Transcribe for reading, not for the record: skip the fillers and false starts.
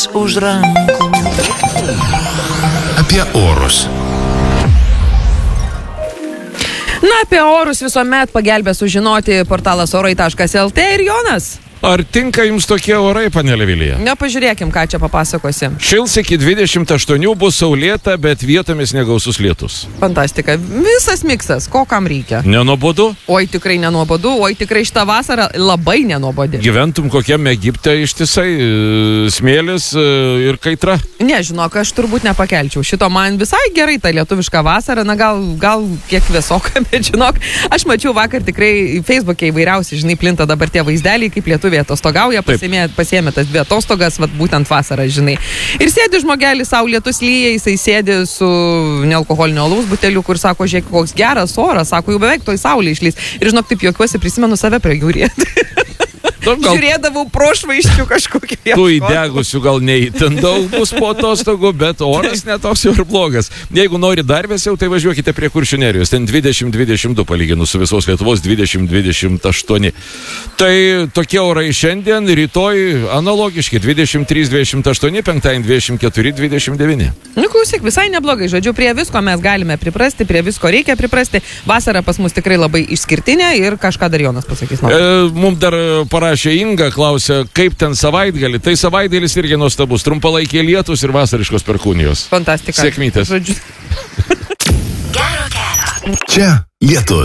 Už rankų. Apie orus. Na, apie orus visuomet pagelbės sužinoti portalas orai.lt ir Jonas. Ar tinka jums tokie orai, panelė Vilija? Pažiūrėkim, ką čia papasakosi. Šils iki 28, bus saulėta, bet vietomis negausus lietus. Fantastika. Visas miksas, ko kam reikia. Nenuobodu? Oi, tikrai nenuobodu, oi, tikrai šitą vasarą labai nenuobodi. Gyventum kokiam Egipte ištisai, smėlis ir kaitra? Nežinok, aš turbūt nepakelčiau. Šito man visai gerai ta lietuviška vasara, na gal kiek vėsoka, bet žinok, aš mačiau vakar tikrai Facebook'e įvairiausi, žinai, plinta dabar tie vaizdeliai, kaip lietuviai atostogauja, pasiėmė tas 2 atostogas, vat būtent vasarą, žinai. Ir sėdi žmogelis, sau lietus lyja, jisai sėdi su nealkoholinio alaus buteliu, kur sako, žiūrėk, koks geras oras, sako, jau beveik toj saulė išlys. Ir žinok, taip juokiuosi, prisimenu save prie jūrė. Žiūrėdavau pro švaiščių kažkokį. Tų įdegusių gal neįtin daug bus po atostogų, bet oras netoks jau ir blogas. Jeigu nori dar vėsiau, tai važiuokite prie Kuršių Nerijos. Ten 20-22 palyginus su visos Lietuvos 20-28. Tai tokie orai šiandien, rytoj analogiški 23-28, penktadienį 24-29. Nu, klausyk, visai neblogai. Žodžiu, prie visko mes galime priprasti, prie visko reikia priprasti. Vasara pas mus tikrai labai išskirtinė ir kažką dar Jonas pasakys. Mums dar parašė Inga, klausia, kaip ten savaitgalį. Tai savaitgalis irgi nuostabus. Trumpalaikiai lietus ir vasariškos perkūnijos. Fantastika. Sėkmytės. Žodžiu. Čia lietus.